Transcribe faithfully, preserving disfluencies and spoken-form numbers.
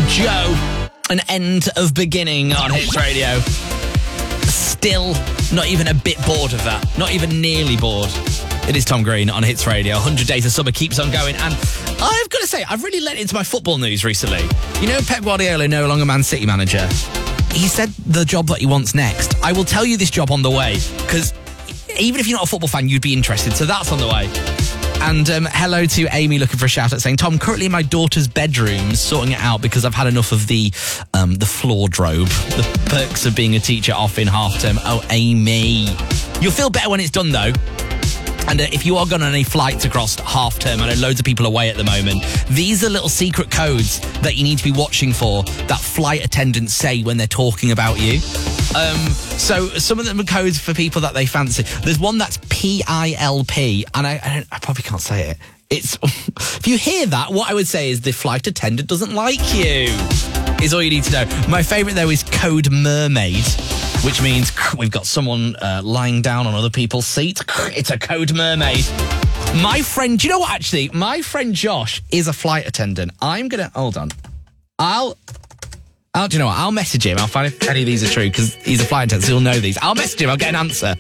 Joe, an end of beginning on Hits Radio. Still not even a bit bored of that. Not even nearly bored. It is Tom Green on Hits Radio. one hundred Days of Summer keeps on going. And I've got to say, I've really let into my football news recently. You know, Pep Guardiola, no longer Man City manager. He said the job that he wants next. I will tell you this job on the way, because even if you're not a football fan, you'd be interested. So that's on the way. And um, hello to Amy looking for a shout out saying, Tom, currently in my daughter's bedroom sorting it out because I've had enough of the um, the floor drobe. The perks of being a teacher off in half term. Oh, Amy. You'll feel better when it's done, though. And uh, if you are going on any flights across half term, I know loads of people are away at the moment, these are little secret codes that you need to be watching for that flight attendants say when they're talking about you. Um, so some of them are codes for people that they fancy. There's one that's P I L P, and I, I, don't, I probably can't say it. It's if you hear that, what I would say is the flight attendant doesn't like you, is all you need to know. My favourite, though, is code mermaid, which means we've got someone uh, lying down on other people's seat. It's a code mermaid. My friend, do you know what, actually? My friend Josh is a flight attendant. I'm going to, hold on. I'll, I'll, do you know what? I'll message him. I'll find if any of these are true, because he's a flight attendant, so he'll know these. I'll message him. I'll get an answer.